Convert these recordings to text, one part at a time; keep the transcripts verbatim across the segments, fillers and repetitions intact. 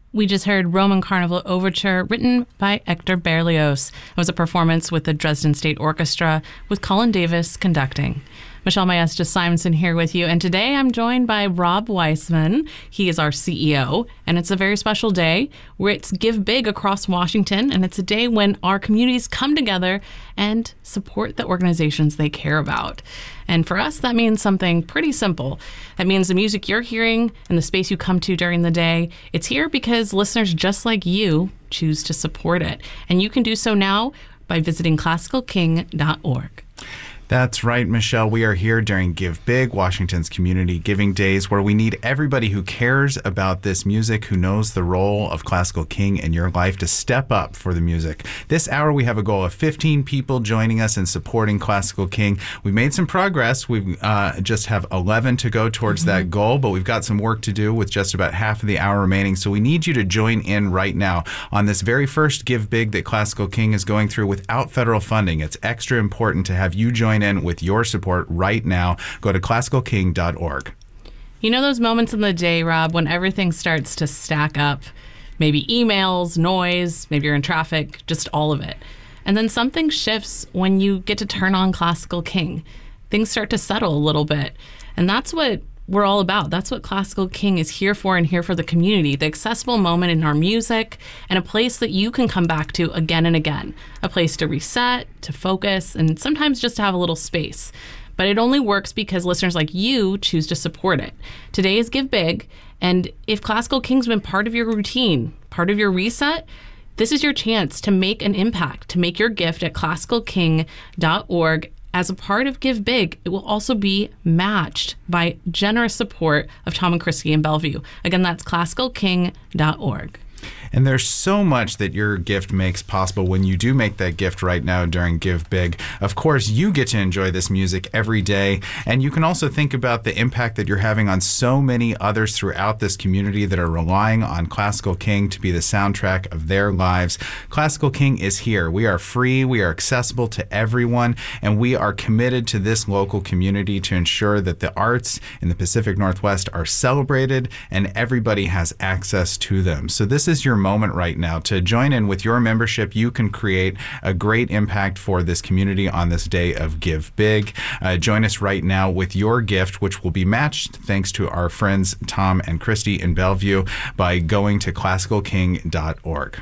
We just heard Roman Carnival Overture, written by Hector Berlioz. It was a performance with the Dresden State Orchestra, with Colin Davis conducting. Michelle Maestas Simonson here with you, and today I'm joined by Rob Weissman. He is our C E O, and it's a very special day where it's Give Big across Washington, and it's a day when our communities come together and support the organizations they care about. And for us, that means something pretty simple. That means the music you're hearing and the space you come to during the day, it's here because listeners just like you choose to support it. And you can do so now by visiting classical king dot org. That's right, Michelle. We are here during Give Big, Washington's Community Giving Days, where we need everybody who cares about this music, who knows the role of Classical King in your life, to step up for the music. This hour, we have a goal of fifteen people joining us and supporting Classical King. We've made some progress. We uh, just have eleven to go towards mm-hmm. that goal, but we've got some work to do with just about half of the hour remaining. So we need you to join in right now on this very first Give Big that Classical King is going through without federal funding. It's extra important to have you join in with your support right now. Go to classical king dot org. You know those moments in the day, Rob, when everything starts to stack up? Maybe emails, noise, maybe you're in traffic, just all of it. And then something shifts when you get to turn on Classical King. Things start to settle a little bit. And that's what we're all about. That's what Classical King is here for, and here for the community. The accessible moment in our music, and a place that you can come back to again and again. A place to reset, to focus, and sometimes just to have a little space. But it only works because listeners like you choose to support it. Today is Give Big, and if Classical King's been part of your routine, part of your reset, this is your chance to make an impact, to make your gift at classical king dot org. As a part of Give Big, it will also be matched by generous support of Tom and Christy in Bellevue. Again, that's classical king dot org. And there's so much that your gift makes possible when you do make that gift right now during Give Big. Of course, you get to enjoy this music every day, and you can also think about the impact that you're having on so many others throughout this community that are relying on Classical King to be the soundtrack of their lives. Classical King is here. We are free, we are accessible to everyone, and we are committed to this local community to ensure that the arts in the Pacific Northwest are celebrated and everybody has access to them. So this is your moment right now to join in with your membership. You can create a great impact for this community on this day of Give Big. Uh, join us right now with your gift, which will be matched thanks to our friends Tom and Christy in Bellevue by going to classical king dot org.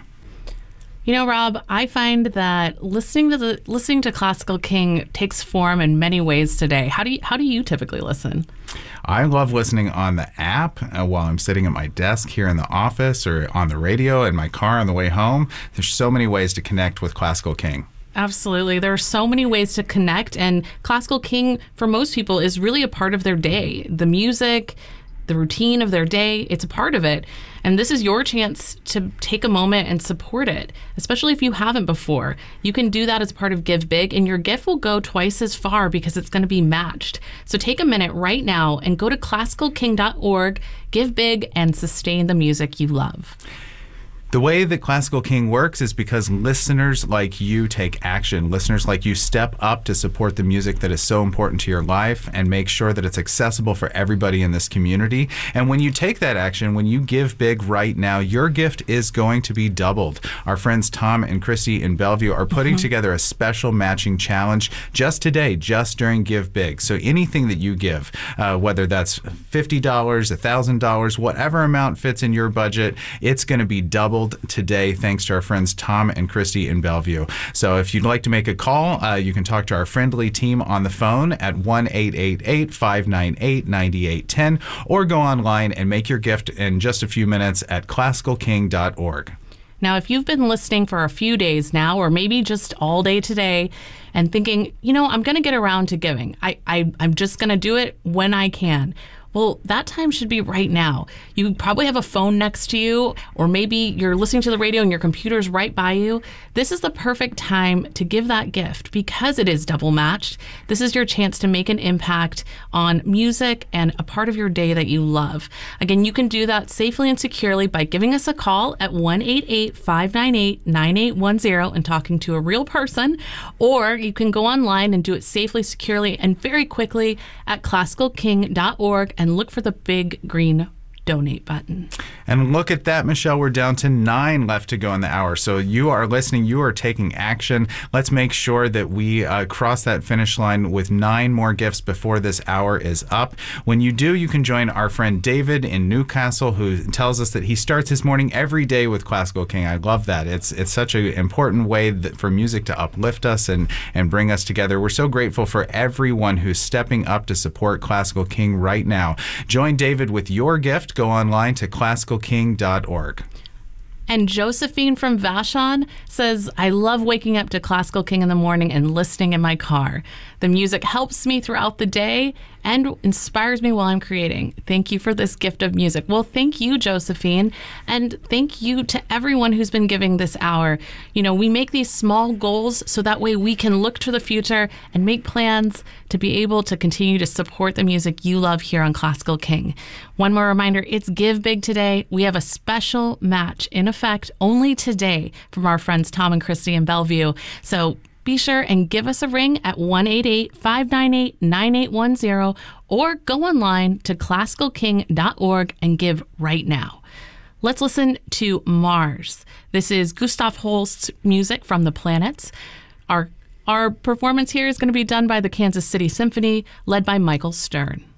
You know, Rob, I find that listening to the listening to Classical King takes form in many ways today. How do you, how do you typically listen? I love listening on the app uh, while I'm sitting at my desk here in the office, or on the radio in my car on the way home. There's so many ways to connect with Classical King. Absolutely. There are so many ways to connect, and Classical King, for most people, is really a part of their day. The music, the routine of their day, it's a part of it. And this is your chance to take a moment and support it, especially if you haven't before. You can do that as part of Give Big, and your gift will go twice as far because it's going to be matched. So take a minute right now and go to classical king dot org, give big, and sustain the music you love. The way that Classical King works is because listeners like you take action. Listeners like you step up to support the music that is so important to your life and make sure that it's accessible for everybody in this community. And when you take that action, when you give big right now, your gift is going to be doubled. Our friends Tom and Christy in Bellevue are putting mm-hmm. together a special matching challenge just today, just during Give Big. So anything that you give, uh, whether that's fifty dollars, one thousand dollars, whatever amount fits in your budget, it's going to be doubled today thanks to our friends Tom and Christy in Bellevue. So if you'd like to make a call, uh, you can talk to our friendly team on the phone at one eight eight eight, five nine eight, nine eight one zero, or go online and make your gift in just a few minutes at classical king dot org. Now, if you've been listening for a few days now, or maybe just all day today, and thinking, you know, I'm going to get around to giving. I, I, I'm just going to do it when I can. Well, that time should be right now. You probably have a phone next to you, or maybe you're listening to the radio and your computer's right by you. This is the perfect time to give that gift because it is double matched. This is your chance to make an impact on music and a part of your day that you love. Again, you can do that safely and securely by giving us a call at one eight eight, five nine eight, nine eight one zero and talking to a real person, or you can go online and do it safely, securely, and very quickly at classical king dot org and look for the big green donate button. And look at that, Michelle. We're down to nine left to go in the hour. So you are listening. You are taking action. Let's make sure that we uh, cross that finish line with nine more gifts before this hour is up. When you do, you can join our friend David in Newcastle, who tells us that he starts his morning every day with Classical King. I love that. It's it's such an important way that, for music to uplift us and, and bring us together. We're so grateful for everyone who's stepping up to support Classical King right now. Join David with your gift. Go online to classical king dot org. And Josephine from Vashon says, I love waking up to Classical King in the morning and listening in my car. The music helps me throughout the day and inspires me while I'm creating. Thank you for this gift of music. Well, thank you, Josephine. And thank you to everyone who's been giving this hour. You know, we make these small goals so that way we can look to the future and make plans to be able to continue to support the music you love here on Classical King. One more reminder, it's Give Big today. We have a special match in effect only today from our friends Tom and Christy in Bellevue. So be sure and give us a ring at one eight eight, five nine eight, nine eight one zero or go online to classical king dot org and give right now. Let's listen to Mars. This is Gustav Holst's music from The Planets. Our, our performance here is going to be done by the Kansas City Symphony, led by Michael Stern.